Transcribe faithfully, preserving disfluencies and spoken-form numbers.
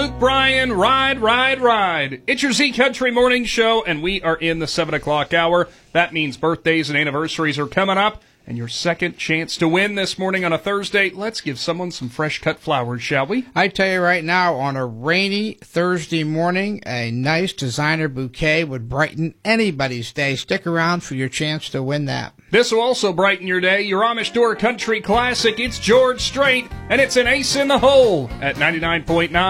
Luke Bryan, ride, ride, ride. It's your Z Country Morning Show, and we are in the seven o'clock hour. That means birthdays and anniversaries are coming up, and your second chance to win this morning on a Thursday. Let's give someone some fresh-cut flowers, shall we? I tell you right now, on a rainy Thursday morning, a nice designer bouquet would brighten anybody's day. Stick around for your chance to win that. This will also brighten your day. Your Amish Door Country Classic. It's George Strait, and it's an ace in the hole at ninety-nine point nine.